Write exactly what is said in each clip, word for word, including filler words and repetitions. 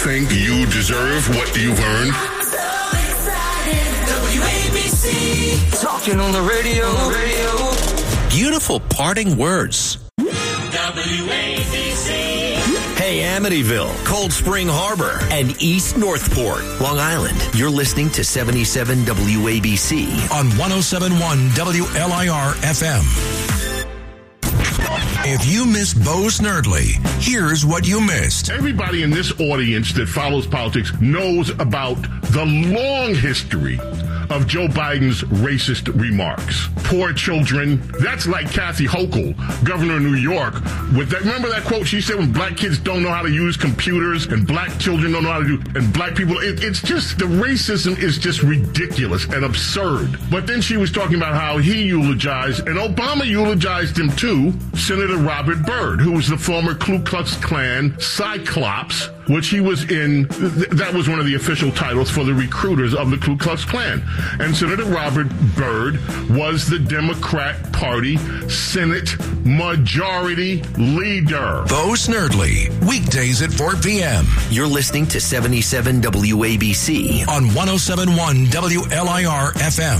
think you deserve what you've earned? So excited. W A B C. Talking on the radio. On the radio. Beautiful parting words. W A B C. Hey, Amityville, Cold Spring Harbor, and East Northport, Long Island. You're listening to seventy-seven W A B C on one oh seven point one W L I R F M. If you missed Bo Snerdley, here's what you missed. Everybody in this audience that follows politics knows about the long history of Joe Biden's racist remarks. Poor children. That's like Kathy Hochul, governor of New York. With that, remember that quote she said when black kids don't know how to use computers and black children don't know how to do, and black people, it, it's just, the racism is just ridiculous and absurd. But then she was talking about how he eulogized, and Obama eulogized him too, Senator Robert Byrd, who was the former Ku Klux Klan Cyclops, which he was in, th- that was one of the official titles for the recruiters of the Ku Klux Klan. And Senator Robert Byrd was the Democrat Party Senate Majority Leader. Bo Snerdley, weekdays at four p.m. You're listening to seventy-seven W A B C on one oh seven point one W L I R F M.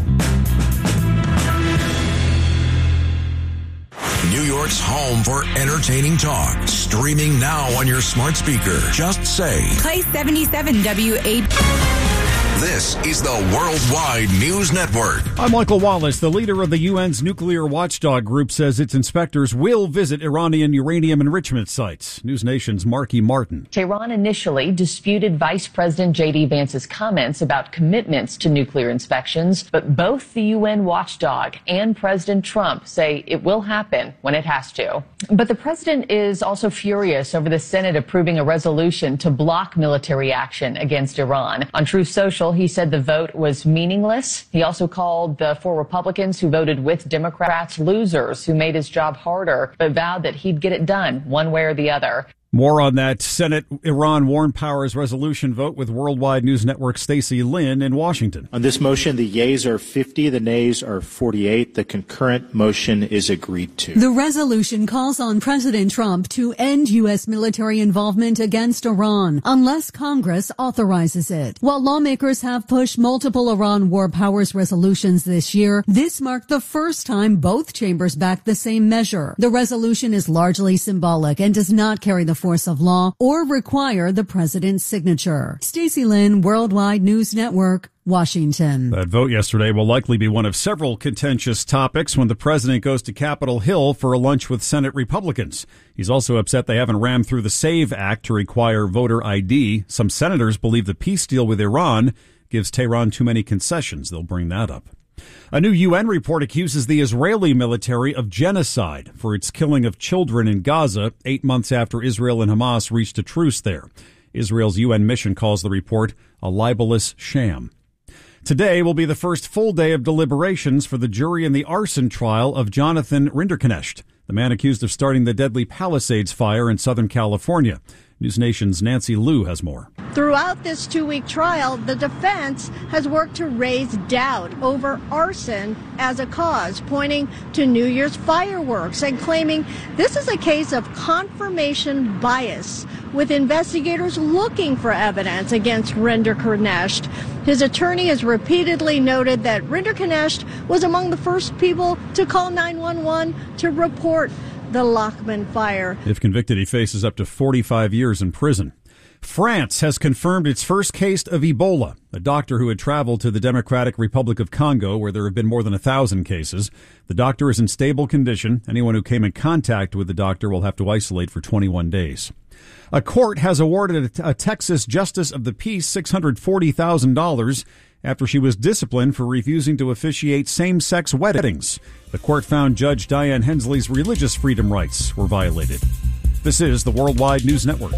New York's home for entertaining talk. Streaming now on your smart speaker. Just say, play seventy-seven W A B C. This is the Worldwide News Network. I'm Michael Wallace. The leader of the U N's nuclear watchdog group says its inspectors will visit Iranian uranium enrichment sites. News Nation's Marky Martin. Tehran initially disputed Vice President J D. Vance's comments about commitments to nuclear inspections, but both the U N watchdog and President Trump say it will happen when it has to. But the president is also furious over the Senate approving a resolution to block military action against Iran. On Truth Social, he said the vote was meaningless. He also called the four Republicans who voted with Democrats losers who made his job harder, but vowed that he'd get it done one way or the other. More on that Senate Iran War Powers resolution vote with Worldwide News Network Stacey Lynn in Washington. On this motion, the yeas are fifty, the nays are forty-eight. The concurrent motion is agreed to. The resolution calls on President Trump to end U S military involvement against Iran unless Congress authorizes it. While lawmakers have pushed multiple Iran War Powers resolutions this year, this marked the first time both chambers backed the same measure. The resolution is largely symbolic and does not carry the force of law or require the president's signature. Stacey Lynn, Worldwide News Network, Washington. That vote yesterday will likely be one of several contentious topics when the president goes to Capitol Hill for a lunch with Senate Republicans. He's also upset they haven't rammed through the SAVE Act to require voter I D. Some senators believe the peace deal with Iran gives Tehran too many concessions. They'll bring that up. A new U N report accuses the Israeli military of genocide for its killing of children in Gaza eight months after Israel and Hamas reached a truce there. Israel's U N mission calls the report a libelous sham. Today will be the first full day of deliberations for the jury in the arson trial of Jonathan Rinderknecht, the man accused of starting the deadly Palisades fire in Southern California. News Nation's Nancy Liu has more. Throughout this two-week trial, the defense has worked to raise doubt over arson as a cause, pointing to New Year's fireworks and claiming this is a case of confirmation bias, with investigators looking for evidence against Rinderknecht. His attorney has repeatedly noted that Rinderknecht was among the first people to call nine one one to report the Lachman fire. If convicted, he faces up to forty-five years in prison. France has confirmed its first case of Ebola. A doctor who had traveled to the Democratic Republic of Congo, where there have been more than a thousand cases. The doctor is in stable condition. Anyone who came in contact with the doctor will have to isolate for twenty-one days. A court has awarded a Texas Justice of the Peace six hundred forty thousand dollars after she was disciplined for refusing to officiate same-sex weddings. The court found Judge Diane Hensley's religious freedom rights were violated. This is the Worldwide News Network.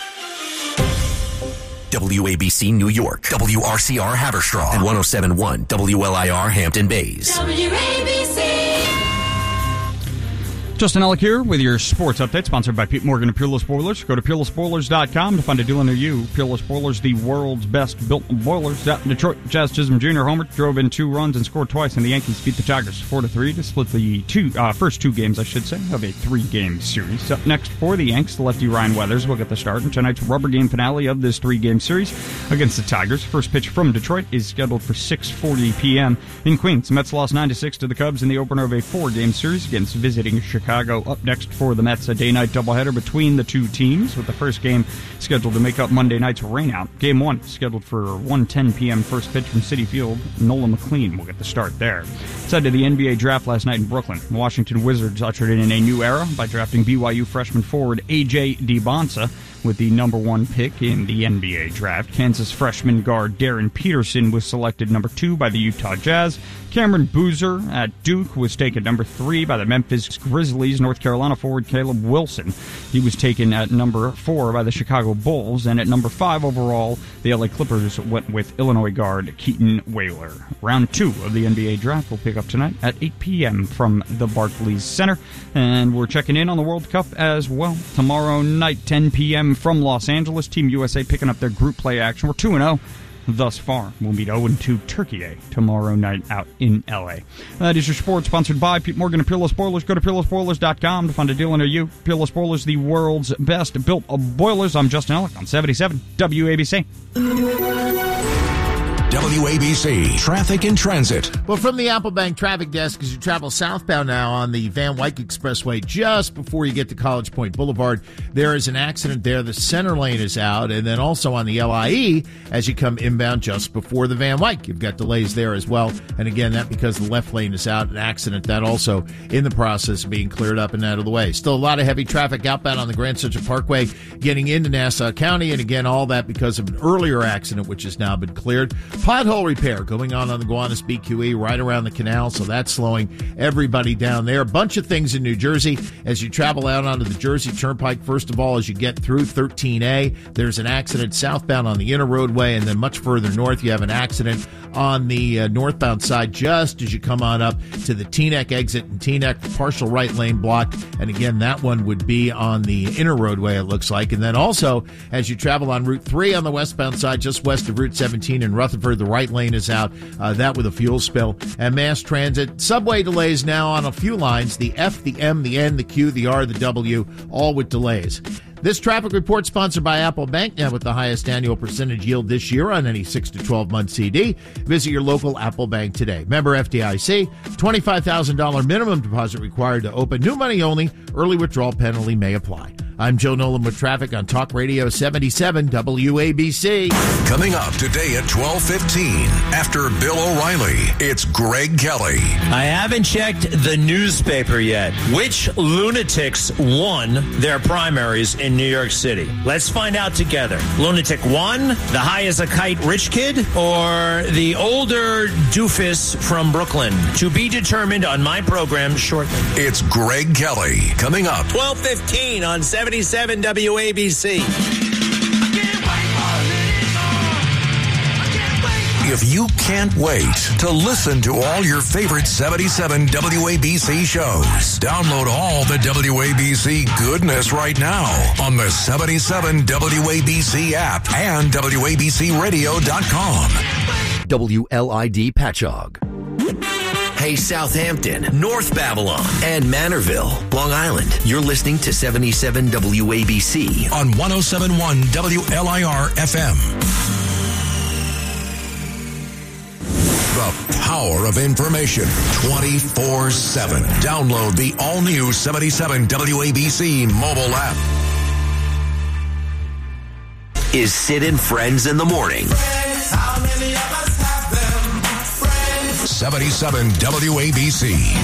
W A B C New York, W R C R Haverstraw, and one oh seven point one W L I R Hampton Bays. W A B C. Justin Ellick here with your sports update, sponsored by Pete Morgan and Peerless Boilers. Go to peerless boilers dot com to find a dealer near you. Peerless Boilers, the world's best built boilers. Out in Detroit, Jazz Chisholm Junior homered, drove in two runs and scored twice, and the Yankees beat the Tigers four to three to split the two uh, first two games, I should say, of a three-game series. Up next for the Yanks, the lefty Ryan Weathers will get the start in tonight's rubber game finale of this three-game series against the Tigers. First pitch from Detroit is scheduled for six forty p.m. in Queens. The Mets lost nine to six to the Cubs in the opener of a four-game series against visiting Chicago. Up next for the Mets, a day-night doubleheader between the two teams, with the first game scheduled to make up Monday night's rainout. Game one scheduled for one ten p.m. first pitch from Citi Field. Nolan McLean will get the start there. Side to the N B A draft last night in Brooklyn. The Washington Wizards ushered in a new era by drafting B Y U freshman forward A J DeBonsa with the number one pick in the N B A draft. Kansas freshman guard Darren Peterson was selected number two by the Utah Jazz. Cameron Boozer at Duke was taken number three by the Memphis Grizzlies. North Carolina forward Caleb Wilson, he was taken at number four by the Chicago Bulls. And at number five overall, the L A Clippers went with Illinois guard Keaton Whaler. Round two of the N B A draft will pick up tonight at eight p.m. from the Barclays Center. And we're checking in on the World Cup as well. Tomorrow night, ten p.m. from Los Angeles. Team U S A picking up their group play action. We're two and oh. Thus far. We'll meet oh and two Turkey tomorrow night out in L A. That is your sports, sponsored by Pete Morgan and Peerless Boilers. Go to peerless boilers dot com to find a deal near you. Peerless Boilers, the world's best built boilers. I'm Justin Ellick on seventy-seven W A B C. W A B C Traffic and Transit. Well, from the Apple Bank traffic desk, as you travel southbound now on the Van Wyck Expressway, just before you get to College Point Boulevard, there is an accident there. The center lane is out. And then also on the L I E, as you come inbound just before the Van Wyck, you've got delays there as well. And again, that because the left lane is out, an accident that also in the process of being cleared up and out of the way. Still a lot of heavy traffic outbound on the Grand Central Parkway getting into Nassau County. And again, all that because of an earlier accident, which has now been cleared. Pothole repair going on on the Gowanus B Q E right around the canal, so that's slowing everybody down there. A bunch of things in New Jersey as you travel out onto the Jersey Turnpike. First of all, as you get through thirteen A, there's an accident southbound on the inner roadway, and then much further north, you have an accident on the uh, northbound side just as you come on up to the Teaneck exit in Teaneck, partial right lane blocked, and again, that one would be on the inner roadway, it looks like. And then also, as you travel on Route three on the westbound side, just west of Route seventeen in Rutherford, the right lane is out, uh, that with a fuel spill. And mass transit, subway delays now on a few lines, the F, the M, the N, the Q, the R, the W, all with delays. This traffic report sponsored by Apple Bank, now with the highest annual percentage yield this year on any six to twelve month C D. Visit your local Apple Bank today. Member F D I C, twenty-five thousand dollars minimum deposit required to open. New money only. Early withdrawal penalty may apply. I'm Joe Nolan with traffic on Talk Radio seventy-seven W A B C. Coming up today at twelve fifteen, after Bill O'Reilly, it's Greg Kelly. I haven't checked the newspaper yet. Which lunatics won their primaries in New York City? Let's find out together. Lunatic one, the high as a kite rich kid, or the older doofus from Brooklyn? To be determined on my program shortly. It's Greg Kelly. Coming up. twelve fifteen on seventy-seven W A B C. If you can't wait to listen to all your favorite seventy-seven W A B C shows, download all the W A B C goodness right now on the seventy-seven W A B C app and W A B C radio dot com. W L I D Patchogue. Hey, Southampton, North Babylon, and Manorville, Long Island. You're listening to seventy-seven W A B C on one oh seven point one W L I R F M. The power of information twenty-four seven. Download the all-new seventy-seven W A B C mobile app. Is Sid and Friends in the Morning. Friends, how many of us have them? Friends. seventy-seven W A B C.